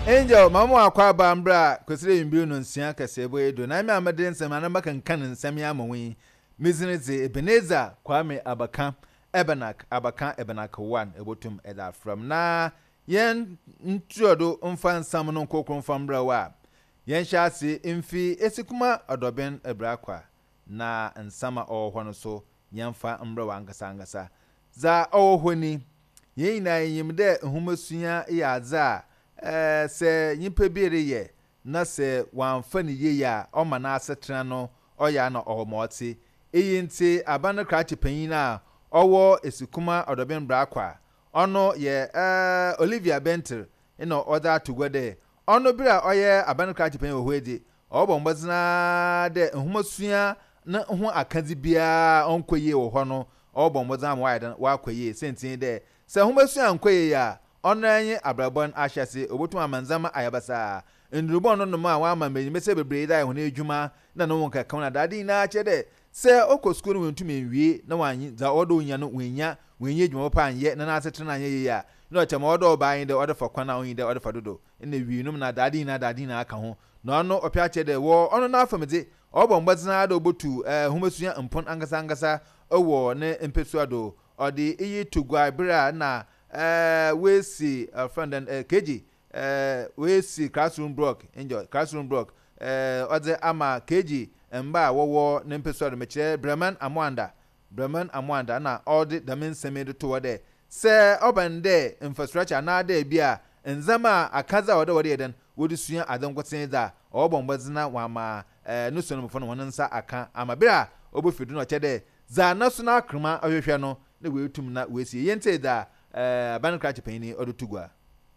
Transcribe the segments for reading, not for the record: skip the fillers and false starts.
Angel mama akwa bambra kwesire yimbi no nsia kase boyedo na me amade nsem na makankan nsem ya mawi mizineze Ebenezer Kwame Abaka Ebenak Abaka Ebenak 1 ebotum eda from na yen ntuodo mfa nsam no kokron fambra wa yen hyase mfi esikuma odoben ebrakwa na nsama ohwo no so yemfa mbra wa angasa za ohoni yen na yimde nhumasuya yaza se nyipa biere ye na se wanfa ne ye ya o ma na asetra no oya na ohomoti eyinti abana krachi panyin a owo esikuma odoben brakwa ono ye Olivia Bentel ino other together ono bira oye abana krachi panyin ohwedi obombozina de nhumasuya na ho akazi bia onkoye wo ho no obombozina ma wa kwaye sentin de se nhumasuya nkoye ya onanye abrabon ahyase obotum amanzama ayabasa ndurubon no ma wa amamenyi mese bebre da ho na edwuma na no wonka kan na dadi na chede se okoskuru wentum enwie na wanyi za odo nya no wenya edwuma pa anye na asetre anye ya na chama odo oban de odo fakwana onyi de odo fadodo na wiinum na dadi na aka ho na ono opia chede wo ono na afamede obombazina do botu humasuya mpon angasa owo ne empesu ado odi iyi tugwa bra na we see a friend and KG we see classroom block enjoy classroom block other ama KG mba wo nempeso meche Bremen Amwanda na all the men semi to there say oban there infrastructure na there bia nzama akaza wode den wodi suya adan kwasen da obombazina wama no sonu mfo no wonansa aka amabira obofidu no chede za national krima ohwehwe no na we tum na we see yente da abana krachi panyin odutugwa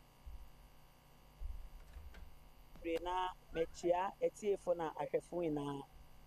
na mechia etiefo na ahwefo ina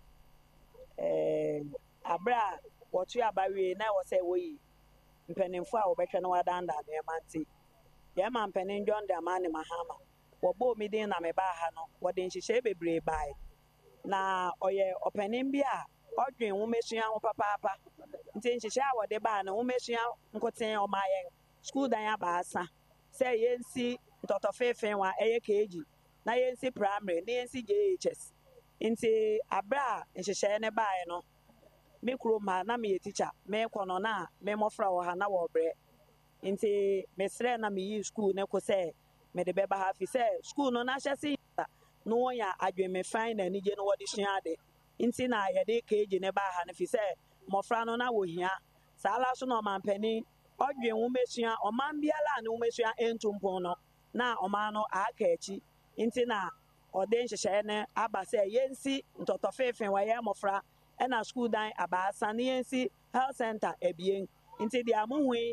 abra wotu abawe na wo se woyi mpanimfo a wobehwe na wadanda na emanti ye ma mpanin John Dramani Mahama wo bo midin na meba ha no wo de nhihye bebre bai na oye opanin bia odwen wo mesua ho papa nti nhihye a wo de ba na wo mesua nkoten o mayen school dan abasa say yensi ntotofefen wa eye keji na yensi primary na yensi JHS nti abra nhihye ne bae no me kuro ma na me teacher me kono na me mofra wo ha na wo bre nti me sre na me yi school ne ko say me de beba ha fi say school no na hyese no ya adwe me fine na nije no wodi hia de nti na ye de keji ne ba ha ne fi say mofra no na wo hia sala so no mampani odwen wo mesua oman biala ne wo mesua entumpon no na oman no aka echi nti na ode nhyehyɛ ne aba sɛ yensi ntɔtɔfefen wa yɛ mofra ɛna school dan abasa ne yensi health center ebien nti dia muhui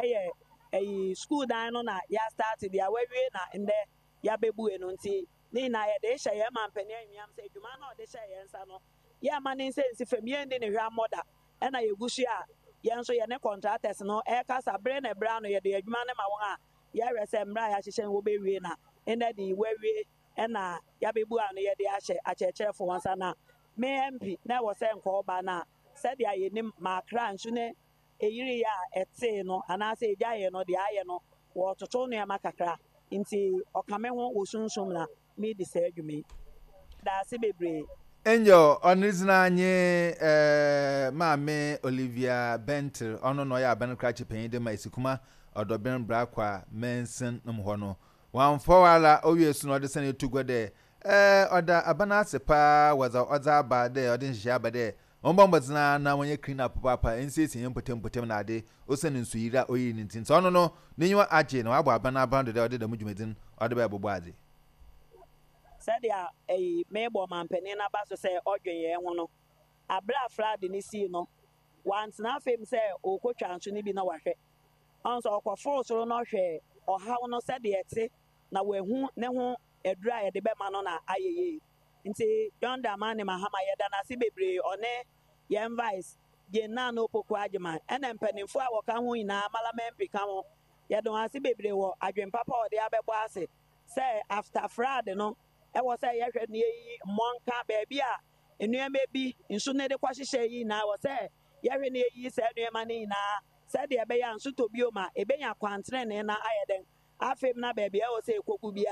ɛyɛ school dan no na ya start dia wawie na ndɛ ya bebu eno nti ne na yɛ de hyɛ yɛ mampani anwiam sɛ adwuma na ɔde hyɛ yɛ nsa no yɛ ma ne nsensi fam yɛ ndi ne hwa moda ɛna yegusu a yɛn so yɛ ne contractors no kasa bre na bra no yɛ de adwuma ne ma wɔn a yɛ resɛ mbra ya hyehyɛ wo bewie na ndɛ de wawie ɛna ya bebu a no yɛ de ahyɛ akyɛkyɛfo wɔn sa na me MP na wɔ sɛ nkɔɔba na sɛ de ayɛ nim makra nso ne eyiri ya ɛte no anaasɛ egya yɛ no de ayɛ no wɔ toto no ma kakra nti ɔkame ho wɔ sunsun na me de sɛ adwuma da se bebre Angel onizina nye maame Olivia Bentel ono no ya abana krachi panyin de ma isikuma odoben brakwa mensen nomho no wanfo wala owiesu no de sane tugode oda abana asepa waza oza aba de odin hye aba de ombambazina na wonye clean up papa ensesi yempotem na ade osene nsuyira oyi nintin so ono no nenyiwa aje na wabo abana abando de ode da mudwumedin ode ba bobo ade sadia mebo mampani na baso se odwen ye ho no abra frade ni si no want na fem se okotwa nso ni bi na wahwe onso okofo soro no hwe ohaw no sadia ete na wahu ne ho edura ye de be ma no na ayeye nti John Dramani Mahama ye da na se bebre one ye vice je na no poku agema ena mpanimfo a woka ho ina mala mempi ka ho ye don ase bebre wo adwen papa ode abebo ase say after frade no e wo say ye hwe ne yi monka baby a enuema bi nso ne de kwahyehyɛ yi na wo say ye hwe ne yi say enuema ne na say de be ya nso to bioma ebenya kwantre ne na ayeden afem na baby e wo say koku bia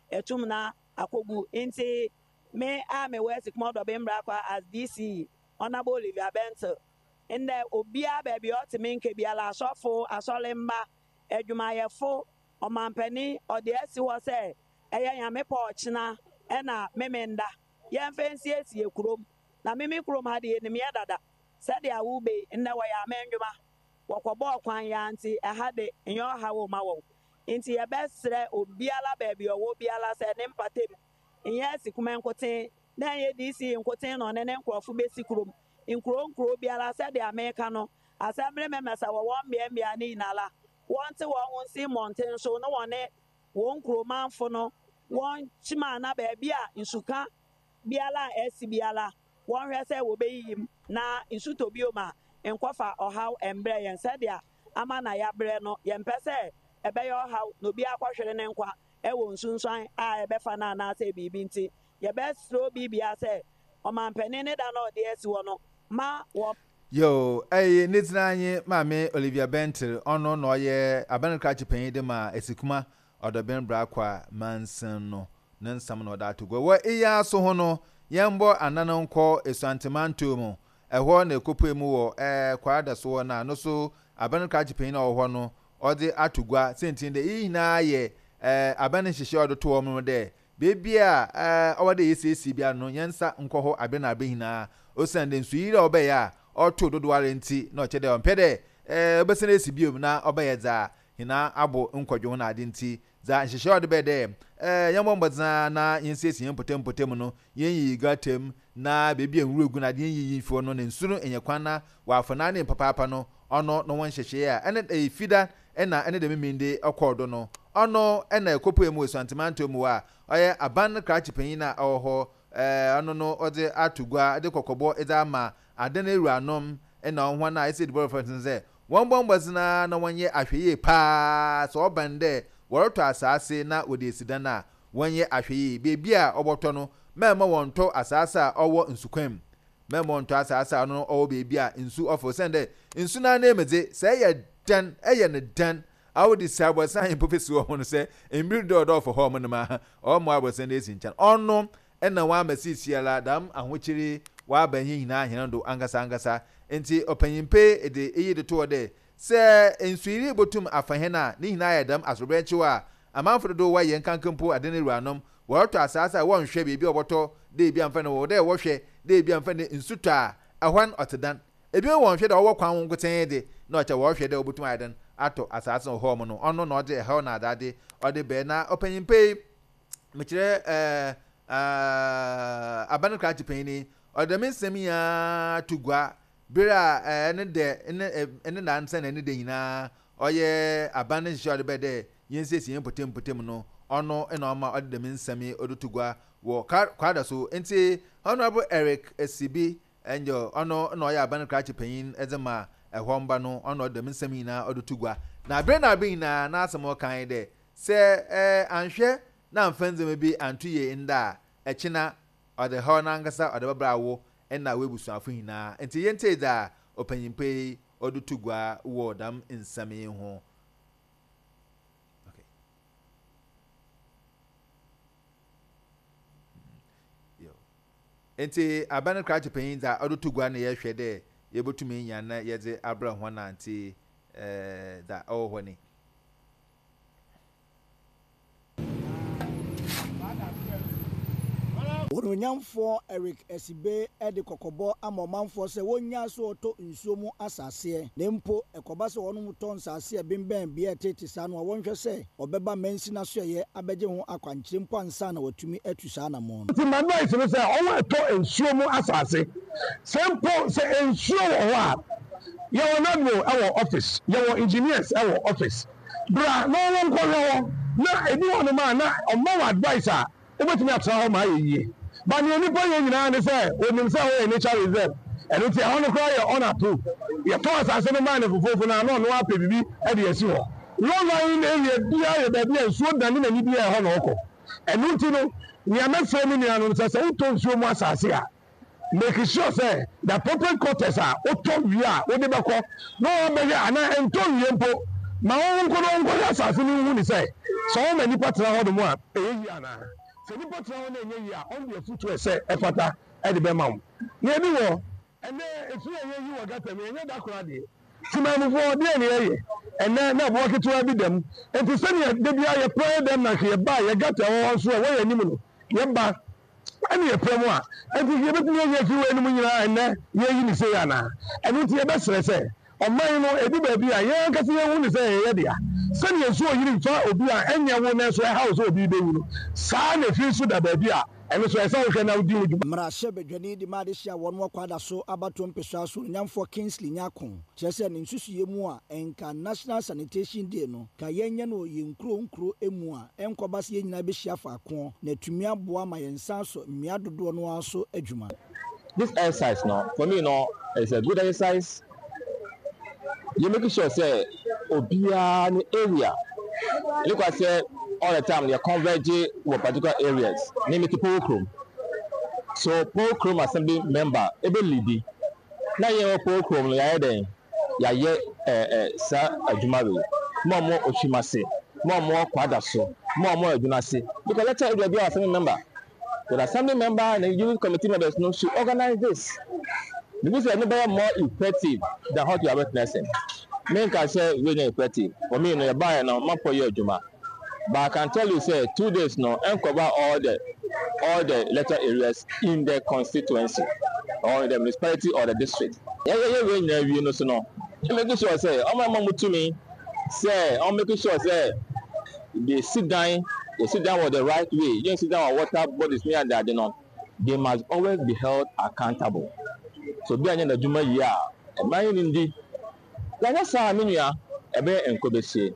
etum na akogu nti me a me west komodo bembra kwa as DC honorable Olivia Bentel in the obia baby otimi nke biala asofo asolemba edwumayefo omampani ode asi wo se eye nyame pa ochina na memenda yemfensi esi ekurom na mimi kurom ha de enim ye dada se de awube nne wo ya mendwuma wokobo kwan ya nti ha de enyo ha wo ma wo nti ye besre obiala baby owo biala se ne mpatem nyesi kuma nkoten na ye DC nkoten no ne nkrofo besi kurom nkuro biala se de America no assembly members wo won bia ni nala won te won si mountain so no won won kuro manfo no won chima na ba bia nsuka biala esi biala won hwe se wo beyim na nsuto bioma nkwafa ohaw embre yen se de ama na ya bre no ye mpese ebe ye ohaw no bi akwahwere ne nkwa ewo nsunsuan a ebefa na na se bibi nti ye bestro bibia se omampani ne da no de esi wo no ma wo yo nitinanye mame Olivia Bentel ono no ye abanka chipen de ma esikuma odoben bra kwa mansen no nensam no da to go wa iya so ho no yembo anana nko esantemanto mu eho na ekopu mu wo kwa da so na no so abanka chipen na oho no ode atugwa sentin de ina ye aban hihye odo to mu de bebia owade yesesi bia no yensa nkoho abena abehina osande nsuire obeya oto dodware nti na ochede ompede obesene esibiom na obeye za hina abo nkwadwo na ade nti za hihye odo bede yambombodza na yensesi yempotem no yenyi gatem na bebia nwurugu na de yenyi fo no nsuru enyekwana wa afana ne papa no ono no won hihye a ene fida ene de memende okodo no ono ena ekopu emu esantemanto mu a oye aban krachi penina oho ono no ode atugwa de kokobo eza ama adana eru anom ena ohwa na ise development nze won bombazina na wonye ahweye pa so obande woroto asase na ode esidana wonye ahweye bebia oboto no mema wonto asase a owo nsukwam mema wonto asase a no owo bebia nsu ofo sende nsu na na emeze se ye dan eye ne dan awodi sabo san popesi wo no se embiri do for home no ma o mo abo sen esi nchan ono ena wa masisiala dam ahochiri wa banyi hina hinando angasa enti opanyimpe ede eyi de to de se ensuiri botum afahena ni hina ya dam asobrechiwa amanfo do wa yen kankampo adeneru anom woto asasa won hwe bebi oboto de bi amfa ne wo de wo hwe de bi amfa ne nsuta ahwan otedan ebi won hwe de wo kwan nkoten de na ocha wo hwe de obotum adan ato asasa home no ono no de he na adade ode be na opanyimpe mekire abanu krachi penini ode mensem ya tugwa bira ene de ene na nsa na ene de nyina oye abanu hye be de yensesi yempotem no ono ena oma ode de mensem odutugwa wo kwada so enti honorable Eric Esibi enjo ono no ya abanu krachi penin ezema ehomba no ono de mensem nyina odutugwa na bre na be nyina na asemo kan de se anhwe na mfanze mebi antuye nda echina ode ho na ngasa ode babrawo ena webusuafo hina enti yente da opanyimpe odutugwa wo dam nsame ho okay yo enti abana krachi penyin da odutugwa na yehwe de yebotumi nya na yeze abra ho na anti da ho ni Wonyamfo Eric Esibe ede kokobo amomanfo se wonya so oto nsuo mu asase nempo ekoba se wonu muton sase bemben bia tete sa no wonhwe se obeba mansi na so ye abeje ho akwankyere mpo ansa na watumi atusa na mo ti ma boy se se o to nsuo mu asase sempo se nsuo wo ho a ye wonadwo ewo office ye wo engineers ewo office bra no won ko wo na ebi wonu ma na o ma advisor obetumi atra ho ma yeye but ni oni boy nyina ne say onim say o nature reserve eno ti ho no cry on approve ye to asase no ma ne fofofo na no no ape bibi e de asi ho no line na ye bia ye ba bia nsuo dan na ni bia ho no ko eno ti no ni amefre mi ni anu say uto nsuo mu asase a make sure say the proper quarters are uto wi a wo de beko no be ya na ento wi mpo ma wɔn nkɔdɔ asase no hu ni sɛ sɛ wɔn ma nipa tena hɔ nom a ɛyɛ yi ana sɛ nipa tena hɔ na ɛnyɛ yi a ɔn deɛ futu ɛsɛ ɛfata ɛde bɛma wo na ebi wɔ ɛnɛ efi ɛyɛ yi wɔ gata mi ɛnyɛ da kora deɛ timamufoɔ deɛ ne ɛyɛ ɛnɛ na aboɔ ketewa bi dɛm nti sɛdeɛ debi a yɛpɛ dɛm na hwɛ ba yɛ gata wɔwɔ nso a wɔyɛ anim no yɛba ɛne yɛpɛ mu a nti yɛbɛtumi ayɛ fi wɔ anim nyinaa ɛnɛ yɛyi ne sɛ yɛ anaa ɛno nti yɛbɛsrɛ sɛ ɔman no ebi baabi a yɛn kasa yɛn hu ne sɛ yɛyɛ dea sɛdeɛ nso oyiri nfa obi a ɛnyɛ wo na nso ɛha sɛ obi bɛwu no saa na efi nso da baabi a ɛno so ɛsɛ wohwɛ na wodi wo dwuma. Mmarahyɛ badwani de ma de hyia wɔn wɔkwada so abato mpɛsua so nyamfoɔ Kingsley Nyako kyerɛ sɛ ne nsusuye mu a ɛnka National Sanitation Day no ka yɛnyɛ no yɛ nkuro emu a ɛnkɔba se yɛn nyinaa bɛhyia faako na atumi aboa ma yɛn nsa so mmea dodoɔ no aso adwuma. This exercise no for me no is a good exercise. You make sure say obia no area look at say all the time they converge with particular areas name it Polkrom. So Polkrom assembly member ebe lead na ye Polkrom no ya den ya ye sa adwuma we mo Oshimase mo kwada so mo adwunase because that area be assembly member the assembly member and the youth committee members no should organize this. Because we are more effective than what you are witnessing. Men can say really effective. For me, no buy no man for your juma. But I can tell you, say 2 days now and cover all the electoral areas in the constituency or in the municipality or the district. Yeah, you know so no. You make sure say, oh my mom to me say, I'm making sure say they sit down with the right way. You sit down on water bodies me and that they must always be held accountable. So be anya na dwuma yi a ɛman ni ndi na nya saa menua ɛbɛ enkobese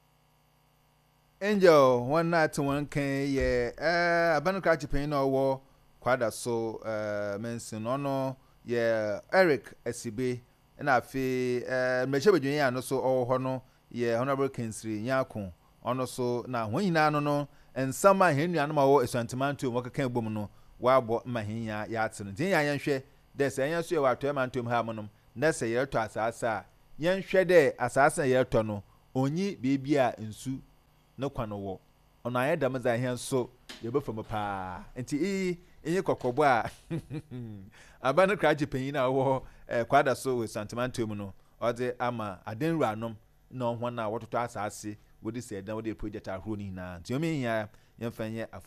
Angel one night one can ye abanuka chipen na wo kwada so mention ono ye Eric Esibe na afi meche bedwen ya no so ho no ye Honorable Kingsley Nyako ono so na honyina no ensama henua no ma wo esantimanto mo keka bom no wa abo mahinya ya ate no tin ya yenhwe de se yen so ye wa to mantom ha monom na se ye to asasa yenhwe de asasa ye to no onyi bebia nsu no kwano wo ono aye dam za hen so ye befam pa enti enye kokobo a abanu kraje panyin na wo kwada so we santimantom no ode ama adenruanom na ho na wototo asase wodi se dan wodi project ahro ni na nti o me hia yemfa nye